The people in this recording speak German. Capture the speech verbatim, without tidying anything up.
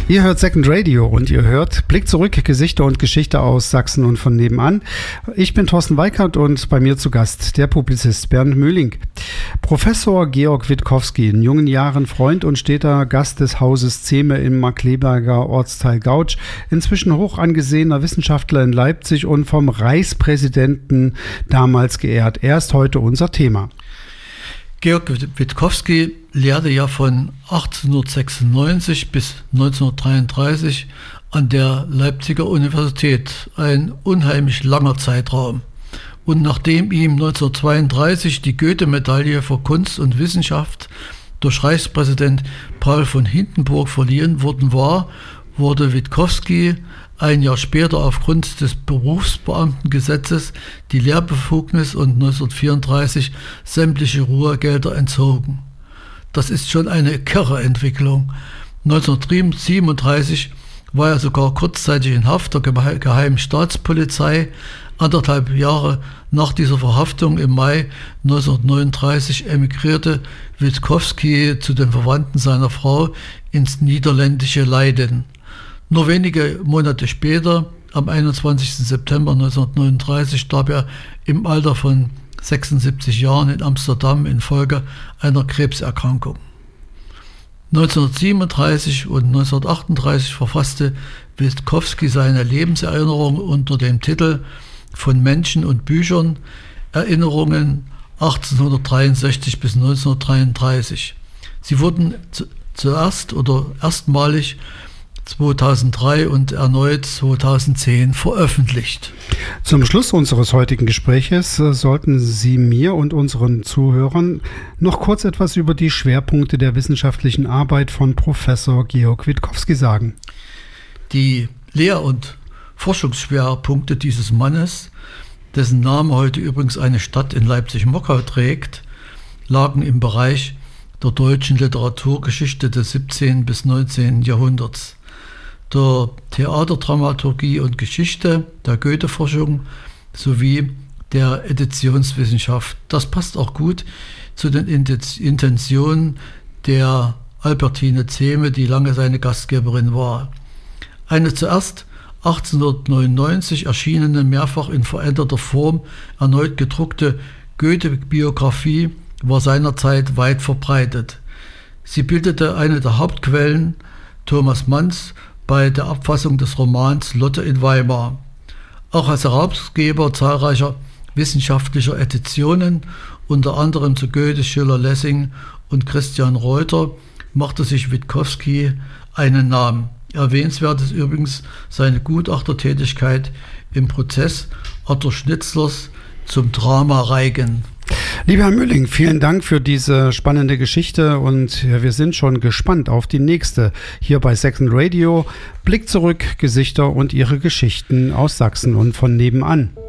Ihr hört Second Radio und ihr hört Blick zurück, Gesichter und Geschichte aus Sachsen und von nebenan. Ich bin Thorsten Weikert und bei mir zu Gast der Publizist Bernd Möhling. Professor Georg Witkowski, in jungen Jahren Freund und steter Gast des Hauses Zehme im Markkleeberger Ortsteil Gautsch, inzwischen hoch angesehener Wissenschaftler in Leipzig und vom Reichspräsidenten damals geehrt. Er ist heute unser Thema. Georg Witkowski lehrte ja von achtzehnhundertsechsundneunzig bis neunzehnhundertdreiunddreißig an der Leipziger Universität, ein unheimlich langer Zeitraum. Und nachdem ihm neunzehnhundertzweiunddreißig die Goethe-Medaille für Kunst und Wissenschaft durch Reichspräsident Paul von Hindenburg verliehen worden war, wurde Witkowski ein Jahr später aufgrund des Berufsbeamtengesetzes die Lehrbefugnis und neunzehnhundertvierunddreißig sämtliche Ruhegelder entzogen. Das ist schon eine kirre Entwicklung. neunzehnhundertsiebenunddreißig war er sogar kurzzeitig in Haft der Geheimen Staatspolizei. Anderthalb Jahre nach dieser Verhaftung im Mai neunzehnhundertneununddreißig emigrierte Witkowski zu den Verwandten seiner Frau ins niederländische Leiden. Nur wenige Monate später, am einundzwanzigsten September neunzehnhundertneununddreißig, starb er im Alter von sechsundsiebzig Jahren in Amsterdam infolge einer Krebserkrankung. neunzehnhundertsiebenunddreißig und neunzehnhundertachtunddreißig verfasste Witkowski seine Lebenserinnerung unter dem Titel Von Menschen und Büchern, Erinnerungen achtzehnhundertdreiundsechzig bis neunzehnhundertdreiunddreißig. Sie wurden zu, zuerst oder erstmalig zweitausenddrei und erneut zweitausendzehn veröffentlicht. Zum Schluss unseres heutigen Gespräches sollten Sie mir und unseren Zuhörern noch kurz etwas über die Schwerpunkte der wissenschaftlichen Arbeit von Professor Georg Witkowski sagen. Die Lehr- und Forschungsschwerpunkte dieses Mannes, dessen Name heute übrigens eine Stadt in Leipzig-Mockau trägt, lagen im Bereich der deutschen Literaturgeschichte des siebzehnten bis neunzehnten Jahrhunderts, der Theaterdramaturgie und Geschichte, der Goethe-Forschung sowie der Editionswissenschaft. Das passt auch gut zu den Intentionen der Albertine Zehme, die lange seine Gastgeberin war. Eine zuerst achtzehnhundertneunundneunzig erschienene, mehrfach in veränderter Form erneut gedruckte Goethe-Biografie war seinerzeit weit verbreitet. Sie bildete eine der Hauptquellen Thomas Manns bei der Abfassung des Romans Lotte in Weimar. Auch als Herausgeber zahlreicher wissenschaftlicher Editionen, unter anderem zu Goethe, Schiller, Lessing und Christian Reuter, machte sich Witkowski einen Namen. Erwähnenswert ist übrigens seine Gutachtertätigkeit im Prozess Otto Schnitzlers zum Drama Reigen. Lieber Herr Möhling, vielen Dank für diese spannende Geschichte und wir sind schon gespannt auf die nächste hier bei Second Radio. Blick zurück, Gesichter und ihre Geschichten aus Sachsen und von nebenan.